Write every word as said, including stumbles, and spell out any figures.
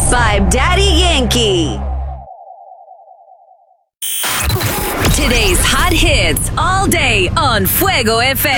by Daddy Yankee. Today's hot hits all day on Fuego F M.